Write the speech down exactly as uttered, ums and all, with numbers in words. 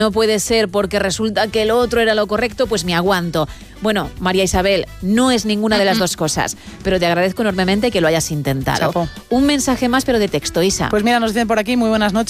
no puede ser porque resulta que el otro era lo correcto, pues me aguanto. Bueno, María Isabel, no es ninguna de las dos cosas, pero te agradezco enormemente que lo hayas intentado. Chapo. Un mensaje más, pero de texto, Isa. Pues mira, nos dicen por aquí, muy buenas noches.